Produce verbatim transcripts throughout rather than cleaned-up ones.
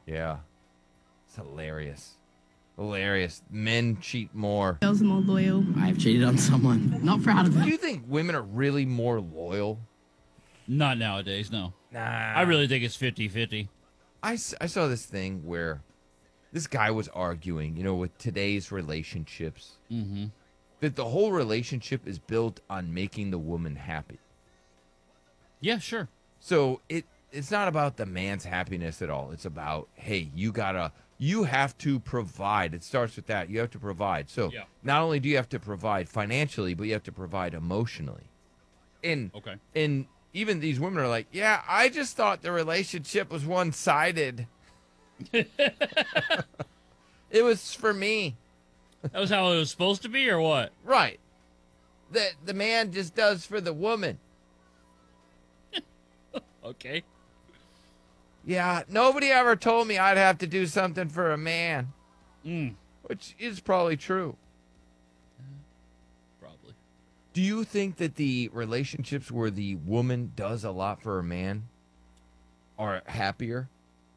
Yeah. It's hilarious. Hilarious. Men cheat more. Girls are more loyal. I've cheated on someone. Not proud of Do it. you think women are really more loyal? Not nowadays, no. Nah. I really think it's fifty-fifty. I, s- I saw this thing where this guy was arguing, you know, with today's relationships, Mm-hmm. that the whole relationship is built on making the woman happy. Yeah, sure. So it it's not about the man's happiness at all. It's about, hey, you gotta you have to provide. It starts with that. You have to provide. So Yeah. not only do you have to provide financially, but you have to provide emotionally. And Okay. and even these women are like, yeah, I just thought the relationship was one sided. It was for me. That was how it was supposed to be, or what? Right. The the man just does for the woman. Okay. Yeah, nobody ever told me I'd have to do something for a man. Mm, Which is probably true. probably. Do you think that the relationships where the woman does a lot for a man are happier?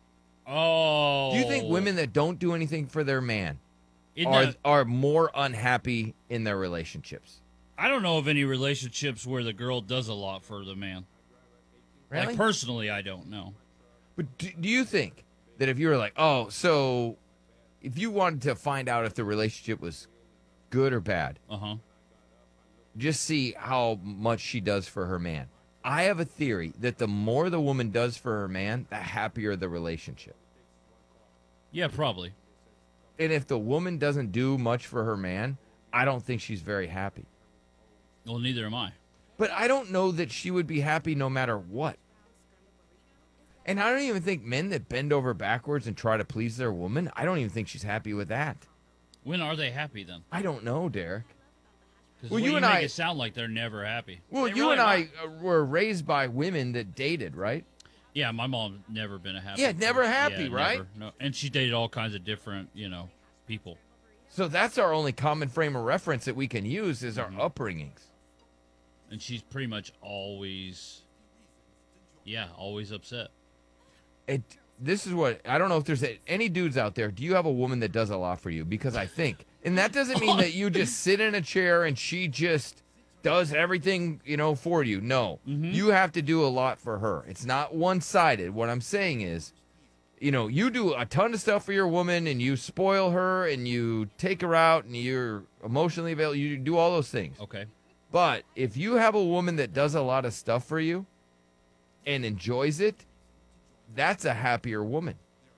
Oh. Do you think women that don't do anything for their man Isn't are that- are more unhappy in their relationships? I don't know of any relationships where the girl does a lot for the man. Really? Like, personally, I don't know. But do, do you think that if you were like, oh, so if you wanted to find out if the relationship was good or bad, Uh-huh. just see how much she does for her man. I have a theory that the more the woman does for her man, the happier the relationship. Yeah, probably. And if the woman doesn't do much for her man, I don't think she's very happy. Well, neither am I. But I don't know that she would be happy no matter what. And I don't even think men that bend over backwards and try to please their woman, I don't even think she's happy with that. When are they happy, then? I don't know, Derek. Because Well, well, you you and make I- it sound like they're never happy. Well, They you really and I not. uh, were raised by women that dated, right? Yeah, my mom's never been a happy. Yeah, never person. happy, Yeah, right? never. No, and she dated all kinds of different, you know, people. So that's our only common frame of reference that we can use is our Mhm. upbringings. And she's pretty much always, yeah, always upset. It. This is what I don't know if there's a- any dudes out there. Do you have a woman that does a lot for you? Because I think, and that doesn't mean that you just sit in a chair and she just does everything, you know, for you. No, Mhm. you have to do a lot for her. It's not one sided. What I'm saying is, you know, you do a ton of stuff for your woman and you spoil her and you take her out and you're emotionally available. You do all those things. Okay. But if you have a woman that does a lot of stuff for you and enjoys it, that's a happier woman.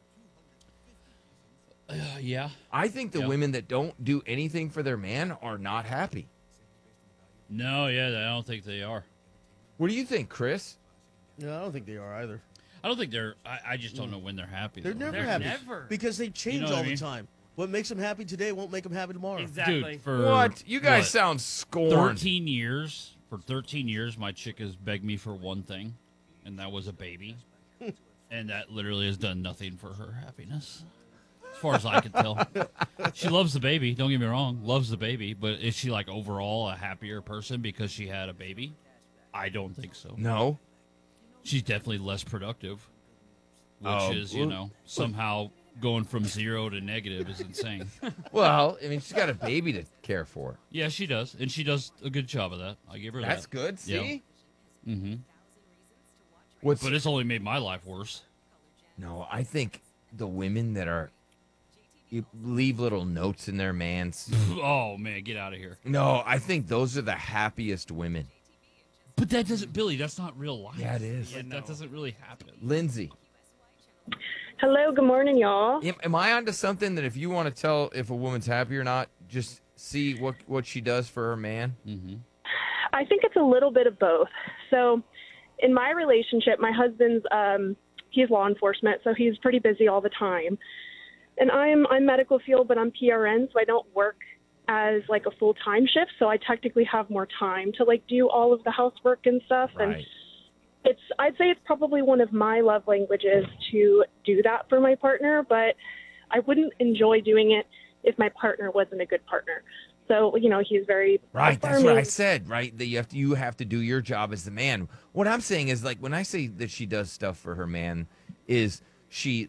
Uh, yeah. I think the Yeah. women that don't do anything for their man are not happy. No, yeah, I don't think they are. What do you think, Chris? No, I don't think they are either. I don't think they're. I, I just don't know when they're happy. They're though. never They're happy never. because they change know what all I mean? the time. What makes them happy today won't make them happy tomorrow. Exactly. Dude, for What? You guys what, sound scorned. thirteen years. For thirteen years, my chick has begged me for one thing, and that was a baby. And that literally has done nothing for her happiness, as far as I can tell. She loves the baby. Don't get me wrong, loves the baby. But is she like overall a happier person because she had a baby? I don't think so. No. She's definitely less productive, which Oh, is you well- know somehow going from zero to negative is insane. Well, I mean, she's got a baby to care for. Yeah, she does, and she does a good job of that. I give her That's that. good. See? Mm-hmm. What's But it's only made my life worse. No, I think the women that are you leave little notes in their man's. Oh man, get out of here! No, I think those are the happiest women. But that doesn't, Billy. That's not real life. Yeah, it is. Like, That doesn't really happen. Lindsay, Hello, good morning, y'all. am, am I onto something that if you want to tell if a woman's happy or not, just see what what she does for her man? Mm-hmm. I think it's a little bit of both. So, in my relationship, my husband's um, he's law enforcement, so he's pretty busy all the time. And I'm I'm medical field, but I'm P R N, so I don't work as like a full time shift. So I technically have more time to like do all of the housework and stuff. And Right. it's I'd say it's probably one of my love languages to do that for my partner, but I wouldn't enjoy doing it if my partner wasn't a good partner. So, you know, he's very Right, that's what I affirming. said, right? That you have to you have to do your job as the man. What I'm saying is like when I say that she does stuff for her man is she